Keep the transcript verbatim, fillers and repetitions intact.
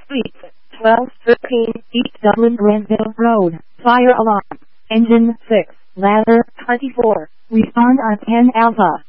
Suite, twelve thirteen East Dublin Granville Road. Fire alarm. Engine six. Ladder twenty-four. Respond on ten Alpha.